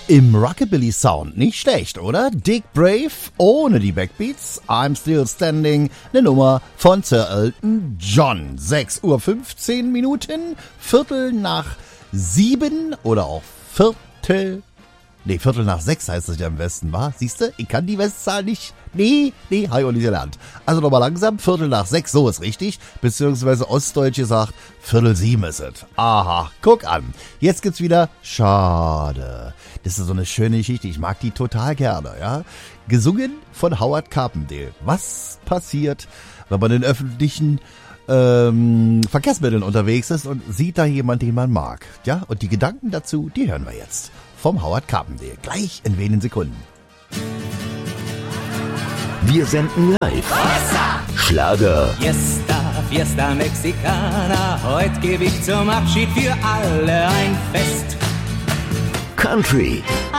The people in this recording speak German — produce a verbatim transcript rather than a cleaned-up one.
Im Rockabilly-Sound nicht schlecht, oder? Dick Brave ohne die Backbeats. I'm Still Standing, eine Nummer von Sir Elton John. sechs Uhr fünfzehn Minuten, Viertel nach sieben oder auch Viertel... Nee, Viertel nach sechs heißt es ja im Westen, wa? Siehst du, ich kann die Westzahl nicht. Nee, nee, hab ich auch nicht gelernt. Also nochmal langsam, Viertel nach sechs, so ist richtig. Beziehungsweise Ostdeutsch gesagt, Viertel sieben ist es. Aha, guck an. Jetzt gibt's wieder Schade. Das ist so eine schöne Geschichte, ich mag die total gerne, ja. Gesungen von Howard Carpendale. Was passiert, wenn man in öffentlichen ähm, Verkehrsmitteln unterwegs ist und sieht da jemand, den man mag? Ja, und die Gedanken dazu, die hören wir jetzt. Vom Howard Carpendale. Gleich in wenigen Sekunden. Wir senden live. Schlager. Fiesta, Fiesta Mexicana. Heute gebe ich zum Abschied für alle ein Fest. Country.